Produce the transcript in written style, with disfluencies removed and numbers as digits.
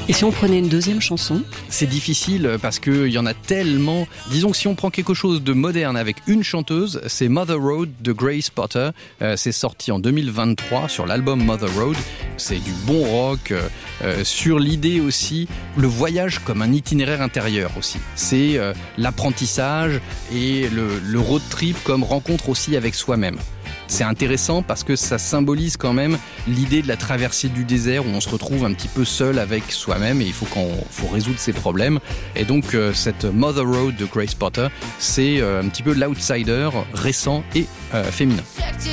Et si on prenait une deuxième chanson ? C'est difficile parce qu'il y en a tellement. Disons que si on prend quelque chose de moderne avec une chanteuse, c'est Mother Road de Grace Potter. C'est sorti en 2023 sur l'album Mother Road. C'est du bon rock, sur l'idée aussi, le voyage comme un itinéraire intérieur aussi. C'est l'apprentissage et le road trip comme rencontre aussi avec soi-même. C'est intéressant parce que ça symbolise quand même l'idée de la traversée du désert où on se retrouve un petit peu seul avec soi-même et il faut résoudre ses problèmes. Et donc cette Mother Road de Grace Potter, c'est un petit peu l'outsider récent et féminin.